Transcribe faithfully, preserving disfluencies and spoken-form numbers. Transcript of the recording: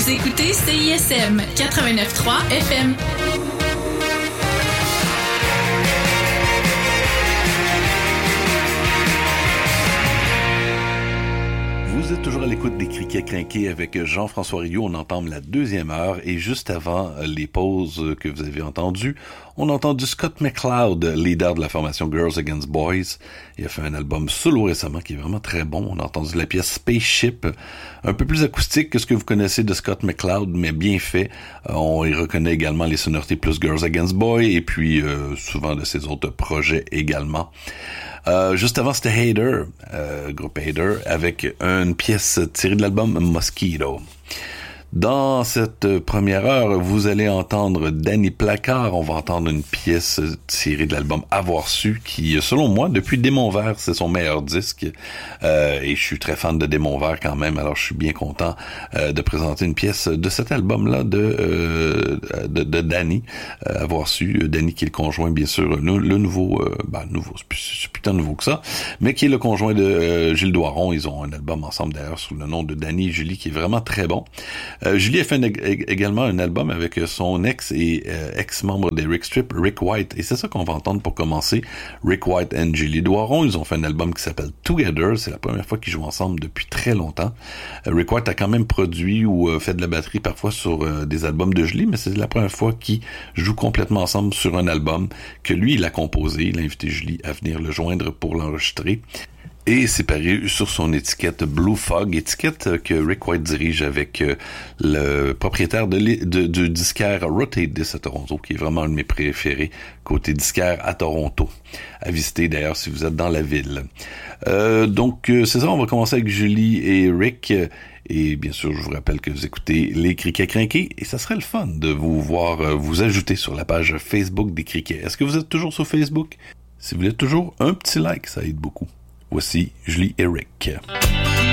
Vous écoutez C I S M quatre-vingt-neuf point trois F M. Vous êtes toujours à l'écoute des Criquets Crinqués avec Jean-François Rioux. On entame la deuxième heure et juste avant les pauses que vous avez entendues, on a entendu Scott McCloud, leader de la formation Girls Against Boys. Il a fait un album solo récemment qui est vraiment très bon. On a entendu la pièce Spaceship, un peu plus acoustique que ce que vous connaissez de Scott McCloud, mais bien fait. On y reconnaît également les sonorités plus Girls Against Boys et puis euh, souvent de ses autres projets également. Euh, juste avant, c'était Hater, euh, groupe Hater, avec une pièce tirée de l'album Mosquito. Dans cette première heure, vous allez entendre Danny Placard. On va entendre une pièce tirée de l'album Avoir su, qui, selon moi, depuis Démon Vert, c'est son meilleur disque. Euh, et je suis très fan de Démon Vert quand même, alors je suis bien content euh, de présenter une pièce de cet album-là de euh, de, de Danny. Euh, Avoir su, Danny qui est le conjoint, bien sûr, le, le nouveau, euh, ben nouveau, c'est plus, c'est plus tant nouveau que ça, mais qui est le conjoint de euh, Gilles Doiron. Ils ont un album ensemble d'ailleurs sous le nom de Danny et Julie, qui est vraiment très bon. Euh, Julie a fait une, également un album avec son ex et euh, ex-membre des Rick Strip, Rick White. Et c'est ça qu'on va entendre pour commencer. Rick White et Julie Doiron, ils ont fait un album qui s'appelle Together. C'est la première fois qu'ils jouent ensemble depuis très longtemps. Euh, Rick White a quand même produit ou euh, fait de la batterie parfois sur euh, des albums de Julie, mais c'est la première fois qu'ils jouent complètement ensemble sur un album que lui, il a composé. Il a invité Julie à venir le joindre pour l'enregistrer. Et c'est paru sur son étiquette Blue Fog, étiquette que Rick White dirige avec euh, le propriétaire de, de, du disquaire Rotate Disc à Toronto, qui est vraiment un de mes préférés côté disquaire à Toronto. À visiter d'ailleurs si vous êtes dans la ville. Euh, donc euh, c'est ça, on va commencer avec Julie et Rick. Et bien sûr, je vous rappelle que vous écoutez les Criquets Crinqués et ça serait le fun de vous voir euh, vous ajouter sur la page Facebook des Criquets. Est-ce que vous êtes toujours sur Facebook? Si vous êtes toujours, un petit like, ça aide beaucoup. Voici Julie et Rick.